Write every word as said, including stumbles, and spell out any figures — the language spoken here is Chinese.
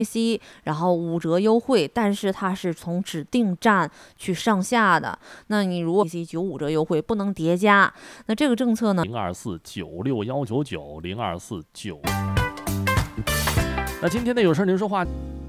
C， 然后五折优惠，但是它是从指定站去上下的。那你如果 C 九五折优惠不能叠加，那这个政策呢？ 零二四九六幺九九零二四九。那今天的有事您说话。